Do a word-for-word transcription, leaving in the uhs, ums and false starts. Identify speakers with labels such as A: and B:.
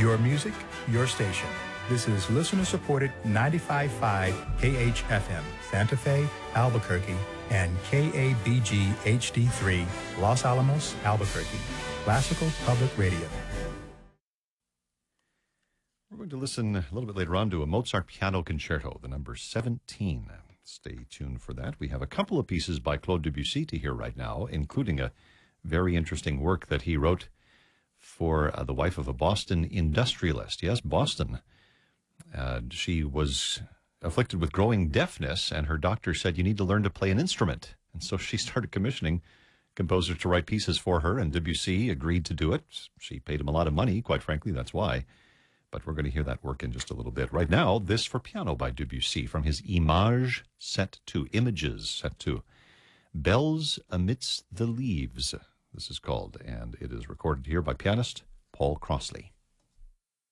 A: Your music, your station. This is listener-supported ninety-five point five K H F M, Santa Fe, Albuquerque, and K A B G H D three, Los Alamos, Albuquerque. Classical Public Radio.
B: We're going to listen a little bit later on to a Mozart piano concerto, the number seventeen. Stay tuned for that. We have a couple of pieces by Claude Debussy to hear right now, including a very interesting work that he wrote for uh, the wife of a Boston industrialist. Yes, Boston. Uh, she was afflicted with growing deafness, and her doctor said, you need to learn to play an instrument. And so she started commissioning composers to write pieces for her, and Debussy agreed to do it. She paid him a lot of money, quite frankly, that's why. But we're going to hear that work in just a little bit. Right now, this for piano by Debussy from his Images Set to, Images Set to, Bells Amidst the Leaves, this is called, and it is recorded here by pianist Paul Crossley.